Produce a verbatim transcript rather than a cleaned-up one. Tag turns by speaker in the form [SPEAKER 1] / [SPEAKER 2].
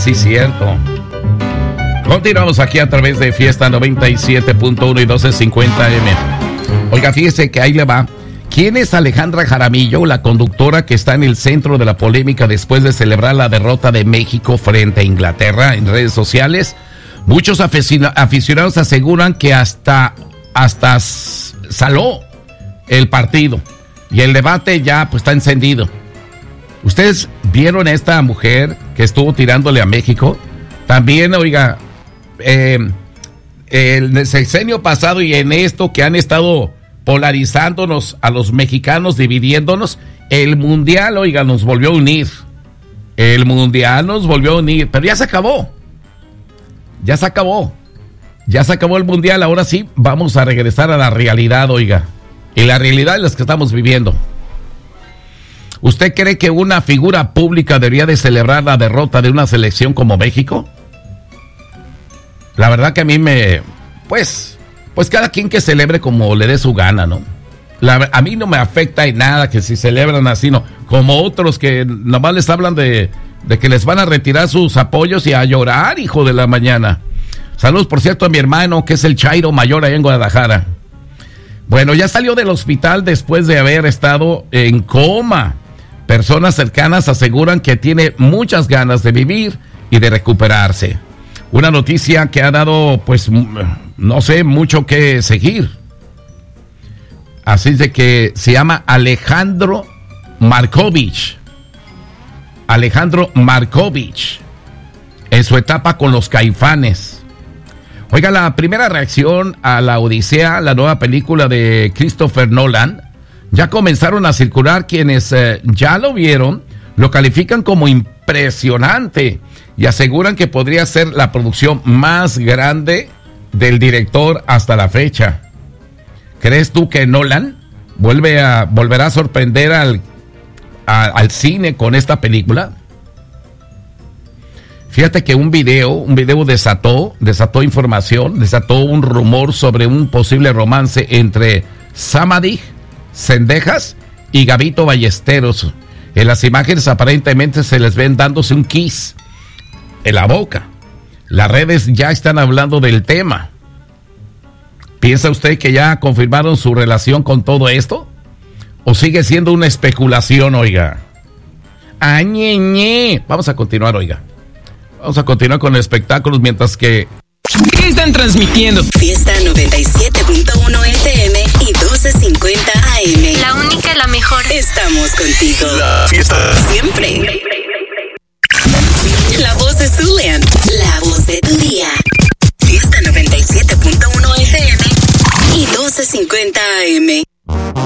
[SPEAKER 1] sí, cierto. Continuamos aquí a través de Fiesta noventa y siete punto uno y doce cincuenta eme. Oiga, fíjese que ahí le va. ¿Quién es Alejandra Jaramillo, la conductora que está en el centro de la polémica después de celebrar la derrota de México frente a Inglaterra en redes sociales? Muchos aficionados aseguran que hasta, hasta saló el partido y el debate ya pues está encendido. ¿Ustedes vieron a esta mujer que estuvo tirándole a México? También, oiga, eh, el sexenio pasado y en esto que han estado polarizándonos a los mexicanos, dividiéndonos, el mundial, oiga, nos volvió a unir. El mundial nos volvió a unir, pero ya se acabó. Ya se acabó. Ya se acabó el mundial, ahora sí vamos a regresar a la realidad, oiga. Y la realidad es la que estamos viviendo. ¿Usted cree que una figura pública debería de celebrar la derrota de una selección como México? La verdad que a mí me... Pues, pues cada quien que celebre como le dé su gana, ¿no? La, a mí no me afecta en nada que si celebran así, no. Como otros que nomás les hablan de, de que les van a retirar sus apoyos y a llorar, hijo de la mañana. Saludos, por cierto, a mi hermano, que es el Chairo Mayor allá en Guadalajara. Bueno, ya salió del hospital después de haber estado en coma. Personas cercanas aseguran que tiene muchas ganas de vivir y de recuperarse. Una noticia que ha dado, pues, no sé, mucho que seguir. Así de que se llama Alejandro Markovich. Alejandro Markovich, en su etapa con los Caifanes. Oiga, la primera reacción a La Odisea, la nueva película de Christopher Nolan, ya comenzaron a circular. Quienes eh, ya lo vieron, lo califican como impresionante y aseguran que podría ser la producción más grande del director hasta la fecha. ¿Crees tú que Nolan vuelve a, volverá a sorprender al, a, al cine con esta película? Fíjate que un video, un video desató, desató información, desató un rumor sobre un posible romance entre Samadhi Cendejas y Gabito Ballesteros. En las imágenes aparentemente se les ven dándose un kiss en la boca. Las redes ya están hablando del tema. ¿Piensa usted que ya confirmaron su relación con todo esto? ¿O sigue siendo una especulación, oiga? ¡Ah, ñe, ñe! Vamos a continuar, oiga. Vamos a continuar con espectáculos mientras que...
[SPEAKER 2] ¿Qué están transmitiendo?
[SPEAKER 3] Fiesta noventa y siete punto uno F M y doce cincuenta A M.
[SPEAKER 4] La única, la mejor.
[SPEAKER 3] Estamos contigo.
[SPEAKER 5] La fiesta.
[SPEAKER 3] Siempre. La voz de Zulian. La voz de tu día. Fiesta noventa y siete punto uno F M y doce cincuenta A M.